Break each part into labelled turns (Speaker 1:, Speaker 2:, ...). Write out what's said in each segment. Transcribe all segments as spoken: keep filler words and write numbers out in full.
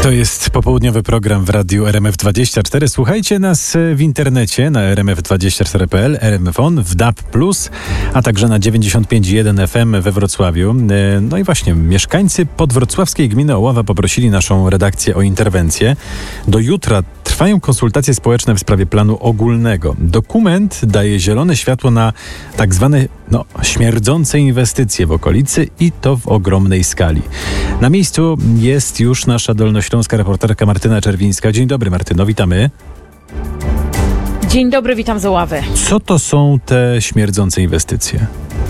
Speaker 1: To jest popołudniowy program w radiu R M F dwadzieścia cztery. Słuchajcie nas w internecie na r m f dwadzieścia cztery kropka p l, R M F on, w D A B plus, a także na dziewięćdziesiąt pięć przecinek jeden F M we Wrocławiu. No i właśnie, mieszkańcy podwrocławskiej gminy Oława poprosili naszą redakcję o interwencję. Do jutra trwają konsultacje społeczne w sprawie planu ogólnego. Dokument daje zielone światło na tak zwane no, śmierdzące inwestycje w okolicy i to w ogromnej skali. Na miejscu jest już nasza dolnośląska reporterka Martyna Czerwińska. Dzień dobry, Martyno, witamy.
Speaker 2: Dzień dobry, witam z Oławy.
Speaker 1: Co to są te śmierdzące inwestycje?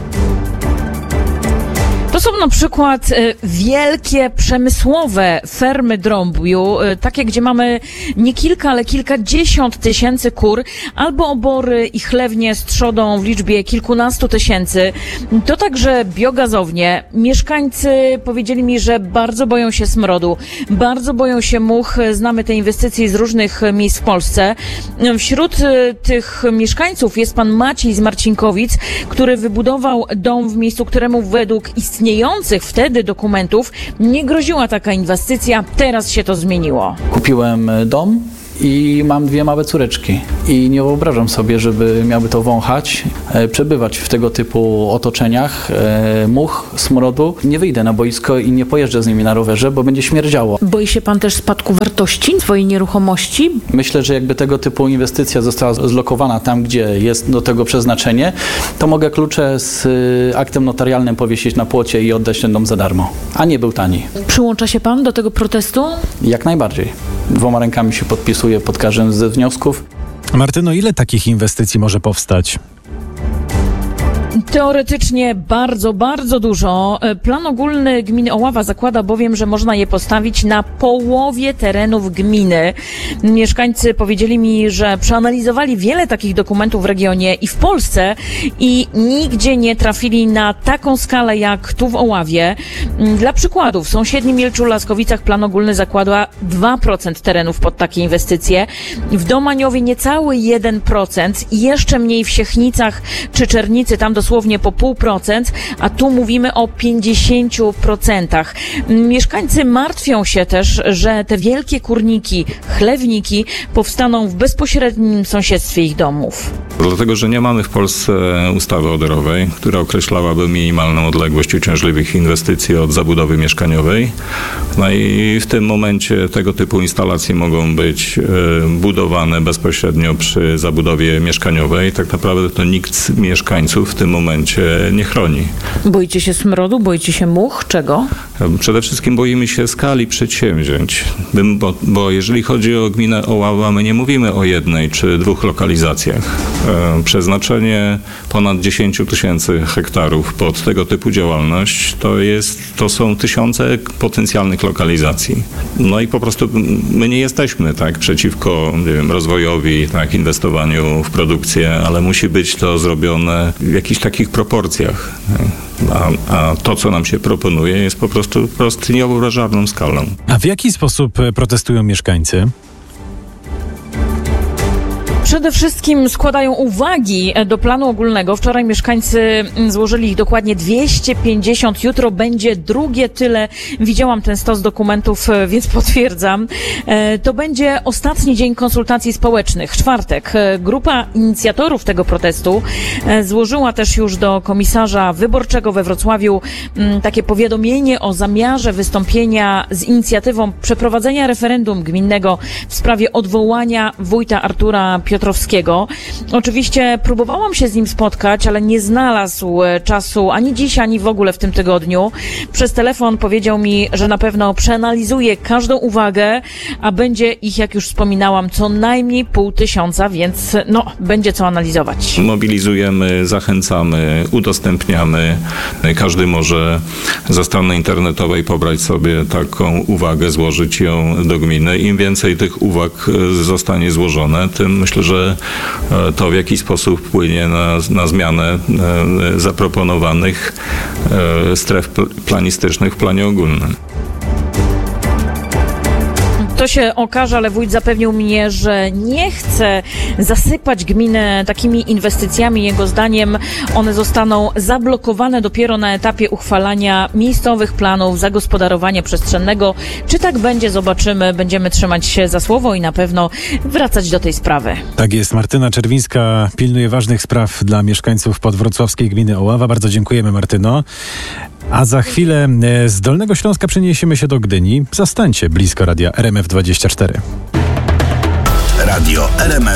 Speaker 2: To są na przykład y, wielkie przemysłowe fermy drąbiu, y, takie, gdzie mamy nie kilka, ale kilkadziesiąt tysięcy kur, albo obory i chlewnie z trzodą w liczbie kilkunastu tysięcy. To także biogazownie. Mieszkańcy powiedzieli mi, że bardzo boją się smrodu, bardzo boją się much. Znamy te inwestycje z różnych miejsc w Polsce. Wśród y, tych mieszkańców jest pan Maciej z Marcinkowic, który wybudował dom w miejscu, któremu według istniejących istniejących wtedy dokumentów nie groziła taka inwestycja. Teraz się to zmieniło.
Speaker 3: Kupiłem dom i mam dwie małe córeczki. I nie wyobrażam sobie, żeby miały to wąchać, e, przebywać w tego typu otoczeniach, e, much, smrodu. Nie wyjdę na boisko i nie pojeżdżę z nimi na rowerze, bo będzie śmierdziało.
Speaker 2: Boi się pan też spadku wartości swojej nieruchomości?
Speaker 3: Myślę, że jakby tego typu inwestycja została zlokowana tam, gdzie jest do tego przeznaczenie, to mogę klucze z y, aktem notarialnym powiesić na płocie i oddać ten dom za darmo. A nie był tani.
Speaker 2: Przyłącza się pan do tego protestu?
Speaker 3: Jak najbardziej. Dwoma rękami się podpisuję pod każdym ze wniosków.
Speaker 1: Martyno, ile takich inwestycji może powstać?
Speaker 2: Teoretycznie bardzo, bardzo dużo. Plan ogólny gminy Oława zakłada bowiem, że można je postawić na połowie terenów gminy. Mieszkańcy powiedzieli mi, że przeanalizowali wiele takich dokumentów w regionie i w Polsce i nigdzie nie trafili na taką skalę jak tu w Oławie. Dla przykładu, w sąsiednim Mielcu-Laskowicach plan ogólny zakłada dwa procent terenów pod takie inwestycje. W Domaniowie niecały jeden procent i jeszcze mniej w Siechnicach czy Czernicy, tam dosłownie po pół procent, a tu mówimy o pięćdziesięciu procentach. Mieszkańcy martwią się też, że te wielkie kurniki, chlewnniki powstaną w bezpośrednim sąsiedztwie ich domów.
Speaker 4: Dlatego, że nie mamy w Polsce ustawy odorowej, która określałaby minimalną odległość uciążliwych inwestycji od zabudowy mieszkaniowej. No i w tym momencie tego typu instalacje mogą być budowane bezpośrednio przy zabudowie mieszkaniowej. Tak naprawdę to nikt z mieszkańców w tym momencie nie chroni.
Speaker 2: Boicie się smrodu? Boicie się much? Czego?
Speaker 4: Przede wszystkim boimy się skali przedsięwzięć, bo, bo jeżeli chodzi o gminę Oława, my nie mówimy o jednej czy dwóch lokalizacjach. Przeznaczenie ponad dziesięć tysięcy hektarów pod tego typu działalność to jest, to są tysiące potencjalnych lokalizacji. No i po prostu my nie jesteśmy tak przeciwko, nie wiem, rozwojowi, tak, inwestowaniu w produkcję, ale musi być to zrobione w jakichś takich proporcjach. A, a to, co nam się proponuje, jest po prostu wprost niewyobrażalną skalą.
Speaker 1: A w jaki sposób protestują mieszkańcy?
Speaker 2: Przede wszystkim składają uwagi do planu ogólnego. Wczoraj mieszkańcy złożyli ich dokładnie dwieście pięćdziesiąt. Jutro będzie drugie tyle. Widziałam ten stos dokumentów, więc potwierdzam. To będzie ostatni dzień konsultacji społecznych. Czwartek. Grupa inicjatorów tego protestu złożyła też już do komisarza wyborczego we Wrocławiu takie powiadomienie o zamiarze wystąpienia z inicjatywą przeprowadzenia referendum gminnego w sprawie odwołania wójta Artura Piotrowskiego. Oczywiście próbowałam się z nim spotkać, ale nie znalazł czasu ani dziś, ani w ogóle w tym tygodniu. Przez telefon powiedział mi, że na pewno przeanalizuje każdą uwagę, a będzie ich, jak już wspominałam, co najmniej pół tysiąca, więc no, będzie co analizować.
Speaker 4: Mobilizujemy, zachęcamy, udostępniamy. Każdy może ze strony internetowej pobrać sobie taką uwagę, złożyć ją do gminy. Im więcej tych uwag zostanie złożone, tym myślę, że to w jakiś sposób wpłynie na, na zmianę zaproponowanych stref planistycznych w planie ogólnym.
Speaker 2: To to się okaże, ale wójt zapewnił mnie, że nie chce zasypać gminy takimi inwestycjami. Jego zdaniem one zostaną zablokowane dopiero na etapie uchwalania miejscowych planów zagospodarowania przestrzennego. Czy tak będzie, zobaczymy. Będziemy trzymać się za słowo i na pewno wracać do tej sprawy.
Speaker 1: Tak jest. Martyna Czerwińska pilnuje ważnych spraw dla mieszkańców podwrocławskiej gminy Oława. Bardzo dziękujemy, Martyno. A za chwilę z Dolnego Śląska przeniesiemy się do Gdyni. Zastańcie blisko radia R M F dwadzieścia cztery.
Speaker 5: Radio R M F